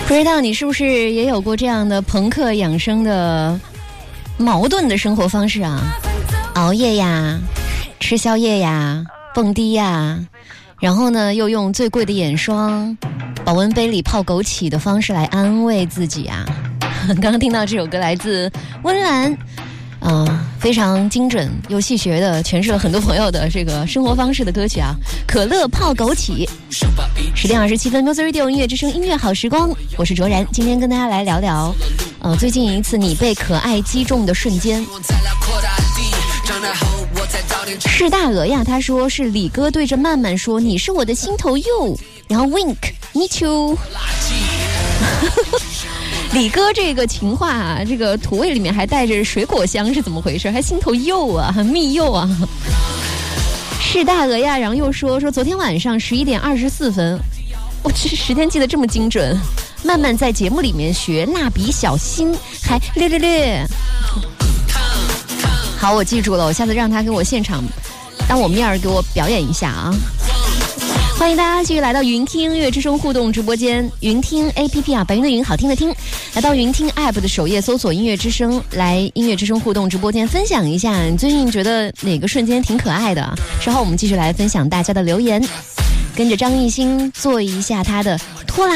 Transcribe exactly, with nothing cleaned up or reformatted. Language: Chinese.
不知道你是不是也有过这样的朋克养生的矛盾的生活方式啊？熬夜呀，吃宵夜呀，蹦迪呀，然后呢又用最贵的眼霜、保温杯里泡枸杞的方式来安慰自己啊。刚刚听到这首歌来自温岚，啊、呃，非常精准又戏谑的诠释了很多朋友的这个生活方式的歌曲啊。可乐泡枸杞。十点二十七分 Music Radio 音乐之声音乐好时光，我是卓然，今天跟大家来聊聊呃，最近一次你被可爱击中的瞬间。是大鹅呀，他说是李哥对着曼曼说你是我的心头肉，然后 wink me too 李哥这个情话啊，这个土味里面还带着水果香是怎么回事？还心头肉啊，还蜜肉啊。是大鹅呀，然后又说说昨天晚上十一点二十四分，我这时间记得这么精准。慢慢在节目里面学蜡笔小新，还略略略。好，我记住了，我下次让他给我现场当我面儿给我表演一下啊。欢迎大家继续来到云听音乐之声互动直播间，云听 A P P 啊，白云的云，好听的听，来到云听 App 的首页搜索音乐之声，来音乐之声互动直播间分享一下你最近觉得哪个瞬间挺可爱的。稍后我们继续来分享大家的留言，跟着张艺兴做一下他的拖拉